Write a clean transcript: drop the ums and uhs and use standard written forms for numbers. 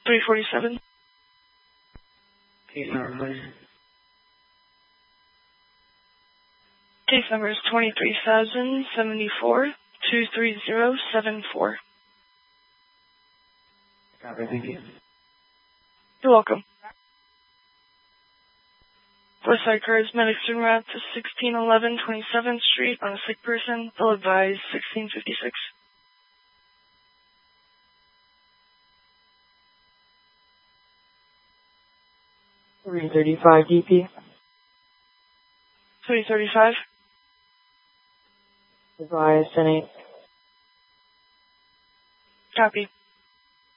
347. Case number, please. Case number is 23,074 23074. Copy, thank you. You're welcome. Foresight Cars medics en route to 1611 27th Street on a sick person. They'll advise 1656. $335 DP. 335. Advise 10-8. Copy.